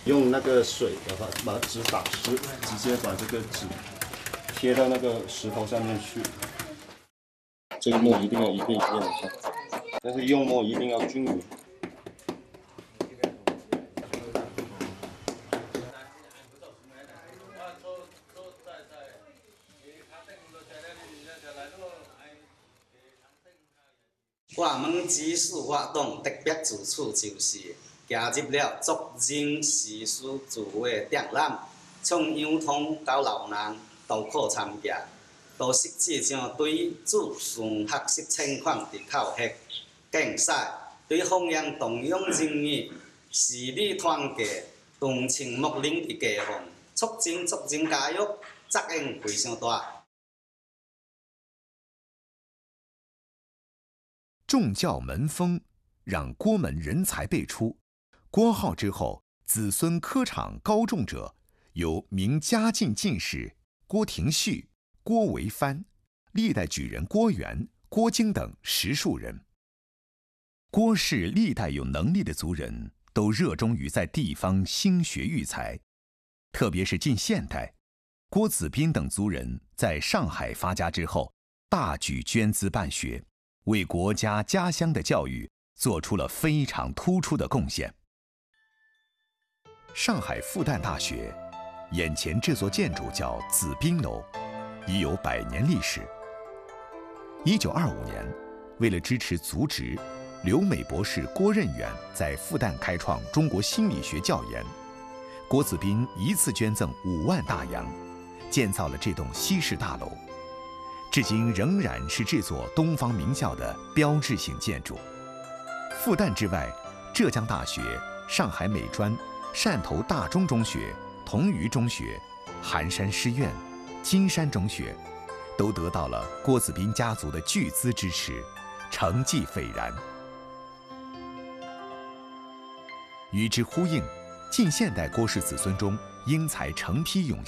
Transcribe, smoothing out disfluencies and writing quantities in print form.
用那个水把纸打湿，直接把这个纸贴到那个石头上面去。这个墨一定要一遍一遍的下，但是用墨一定要均匀。 我们技术活动特别之处就是加入了族人时事自画展览，从幼童到老人都可参加，都实际上对祖孙学习情况的考核、竞赛，对弘扬东洋人语、视理团结、同情睦邻的家风，促进族人教育责任非常大。 重教门风，让郭门人才辈出。郭号之后，子孙科场高中者，有明嘉靖进士郭廷旭、郭维藩、历代举人郭元、郭京等10数人。郭氏历代有能力的族人都热衷于在地方兴学育才，特别是近现代，郭子彬等族人在上海发家之后，大举捐资办学，为国家家乡的教育做出了非常突出的贡献。上海复旦大学眼前这座建筑叫紫彬楼，已有100年历史。1925年，为了支持族侄，留美博士郭任远在复旦开创中国心理学教研，郭子彬一次捐赠5万大洋，建造了这栋西式大楼，至今仍然是这座东方名校的标志性建筑。复旦之外，浙江大学、上海美专、汕头大中中学、同余中学、寒山师院、金山中学，都得到了郭子彬家族的巨资支持，成绩斐然。与之呼应，近现代郭氏子孙中英才成批涌